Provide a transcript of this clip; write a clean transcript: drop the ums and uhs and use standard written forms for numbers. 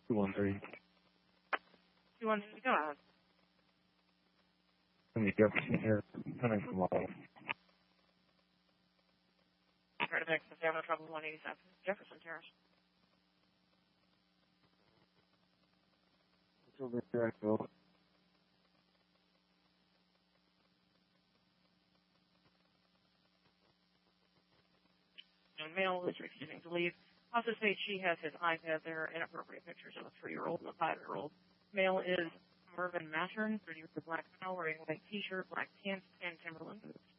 213. 213, go ahead. From the Jefferson here, coming from Lowell. Try to make the Avenue Trouble 187, Jefferson Terrace. It's over here, I feel. A male is refusing to leave. Also states she has his iPad there, inappropriate pictures of a 3-year-old and a 5-year-old. Male is Mervyn Mattern, 30 with the black male, wearing white t-shirt, black pants, and Timberland boots.